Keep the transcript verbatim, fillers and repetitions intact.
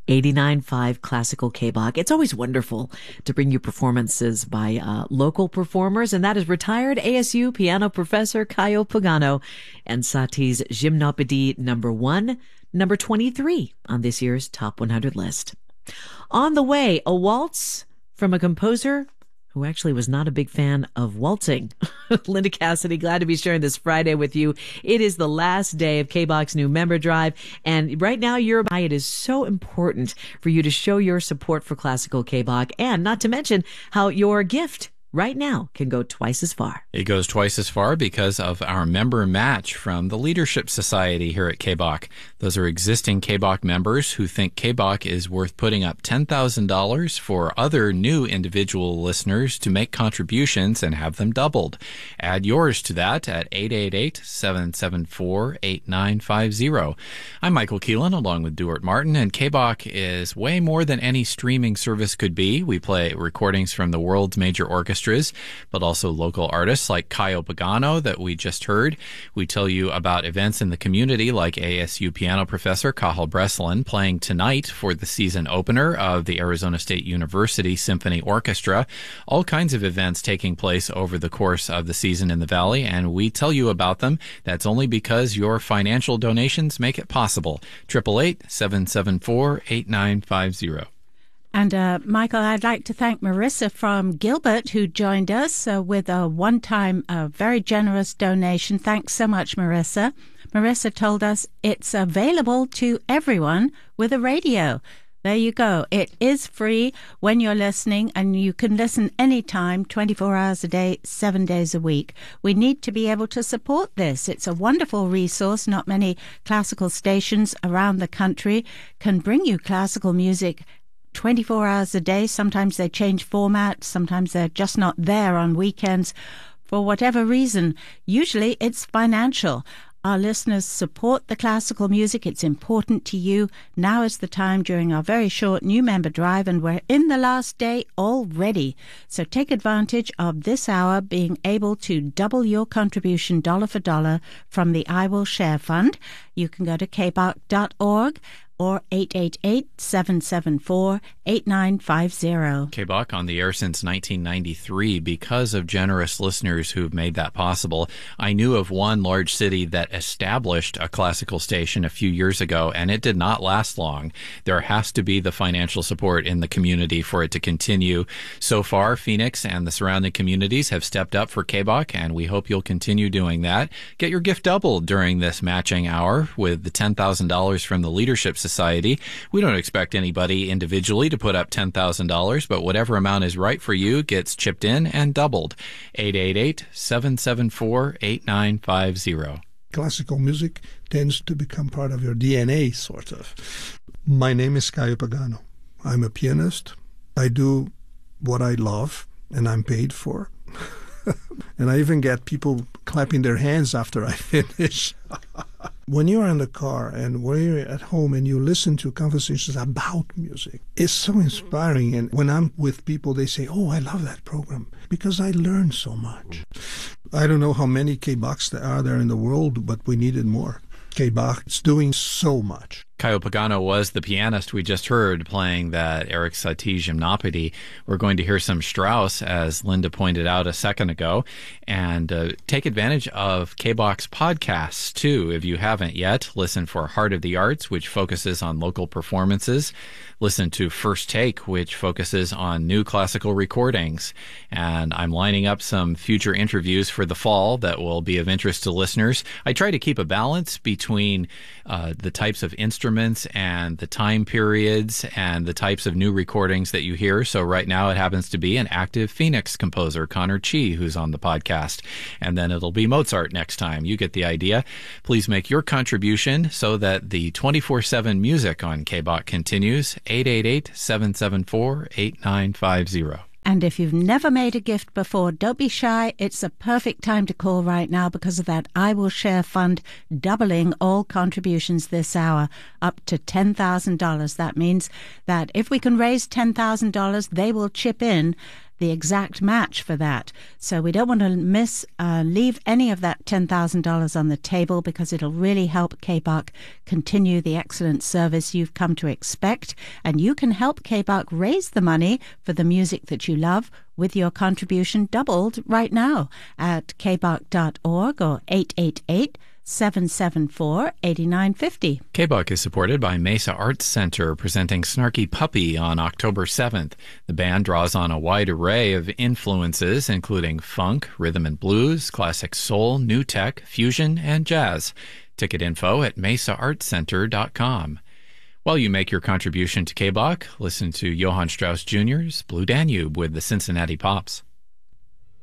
eighty-nine point five Classical K-Bach. It's always wonderful to bring you performances by uh, local performers, and that is retired A S U piano professor Caio Pagano and Satie's Gymnopédie number one, number twenty-three on this year's Top one hundred list. On the way, a waltz from a composer who actually was not a big fan of waltzing. Linda Cassidy, glad to be sharing this Friday with you. It is the last day of K-Bach's new member drive, and right now you're it is so important for you to show your support for classical K-Bach, and not to mention how your gift right now can go twice as far. It goes twice as far because of our member match from the Leadership Society here at K-Bach. Those are existing K-Bach members who think K-Bach is worth putting up ten thousand dollars for other new individual listeners to make contributions and have them doubled. Add yours to that at eight eight eight, seven seven four, eight nine five zero. I'm Michael Keelan along with Duart Martin, and K-Bach is way more than any streaming service could be. We play recordings from the world's major orchestras, but also local artists like Caio Pagano that we just heard. We tell you about events in the community like A S U piano professor Cathal Breslin playing tonight for the season opener of the Arizona State University Symphony Orchestra. All kinds of events taking place over the course of the season in the Valley, and we tell you about them. That's only because your financial donations make it possible. eight eight eight, seven seven four, eight nine five zero. And, uh, Michael, I'd like to thank Marissa from Gilbert, who joined us uh, with a one-time, uh, very generous donation. Thanks so much, Marissa. Marissa told us it's available to everyone with a radio. There you go. It is free when you're listening, and you can listen anytime, twenty-four hours a day, seven days a week. We need to be able to support this. It's a wonderful resource. Not many classical stations around the country can bring you classical music twenty-four hours a day. Sometimes they change formats. Sometimes they're just not there on weekends for whatever reason. Usually it's financial. Our listeners support the classical music. It's important to you. Now is the time during our very short new member drive, and we're in the last day already. So take advantage of this hour being able to double your contribution dollar for dollar from the I Will Share Fund. You can go to k bach dot org or eight eight eight, seven seven four, eight nine five zero. K-Bach on the air since nineteen ninety-three because of generous listeners who've made that possible. I knew of one large city that established a classical station a few years ago, and it did not last long. There has to be the financial support in the community for it to continue. So far, Phoenix and the surrounding communities have stepped up for K-Bach, and we hope you'll continue doing that. Get your gift doubled during this matching hour with the ten thousand dollars from the Leadership Society. We don't expect anybody individually to put up ten thousand dollars, but whatever amount is right for you gets chipped in and doubled. eight eight eight, seven seven four, eight nine five zero. Classical music tends to become part of your D N A, sort of. My name is Caio Pagano. I'm a pianist. I do what I love, and I'm paid for. And I even get people clapping their hands after I finish. When you're in the car and when you're at home and you listen to conversations about music, it's so inspiring. And when I'm with people, they say, oh, I love that program because I learned so much. I don't know how many K-Bachs there are there in the world, but we needed more. K-Bach is doing so much. Caio Pagano was the pianist we just heard playing that Erik Satie Gymnopédie. We're going to hear some Strauss, as Linda pointed out a second ago, and uh, take advantage of K-Bach's podcasts, too. If you haven't yet, listen for Heart of the Arts, which focuses on local performances. Listen to First Take, which focuses on new classical recordings. And I'm lining up some future interviews for the fall that will be of interest to listeners. I try to keep a balance between uh, the types of instruments and the time periods and the types of new recordings that you hear. So right now it happens to be an active Phoenix composer, Connor Chi, who's on the podcast. And then it'll be Mozart next time. You get the idea. Please make your contribution so that the twenty-four seven music on K-Bach continues. eight eight eight, seven seven four, eight nine five zero. And if you've never made a gift before, don't be shy. It's a perfect time to call right now because of that I Will Share Fund doubling all contributions this hour up to ten thousand dollars. That means that if we can raise ten thousand dollars, they will chip in the exact match for that. So we don't want to miss, uh, leave any of that ten thousand dollars on the table, because it'll really help K B O C continue the excellent service you've come to expect. And you can help K B O C raise the money for the music that you love with your contribution doubled right now at k b o c dot org or eight eight eight, seven seven four, eight nine five zero. K B O C is supported by Mesa Arts Center, presenting Snarky Puppy on October seventh. The band draws on a wide array of influences, including funk, rhythm and blues, classic soul, new tech, fusion, and jazz. Ticket info at mesa arts center dot com. While you make your contribution to K B O C, listen to Johann Strauss Junior's Blue Danube with the Cincinnati Pops.